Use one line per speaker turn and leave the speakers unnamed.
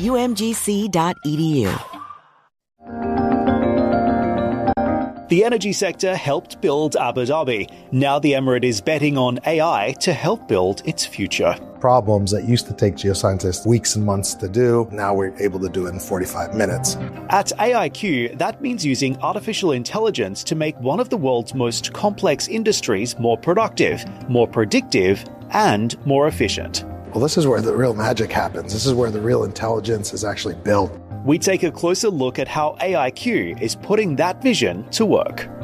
umgc.edu.
The energy sector helped build Abu Dhabi. Now the Emirate is betting on AI to help build its future.
Problems that used to take geoscientists weeks and months to do, now we're able to do it in 45 minutes.
At AIQ, that means using artificial intelligence to make one of the world's most complex industries more productive, more predictive, and more efficient.
Well, this is where the real magic happens. This is where the real intelligence is actually built.
We take a closer look at how AIQ is putting that vision to work.